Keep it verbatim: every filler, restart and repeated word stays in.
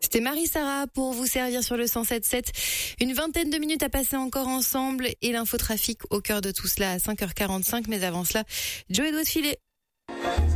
C'était Marie-Sara pour vous servir sur le cent sept sept. Une vingtaine de minutes à passer encore ensemble et l'infotrafic au cœur de tout cela à cinq heures quarante-cinq. Mais avant cela, Joey doit te filer.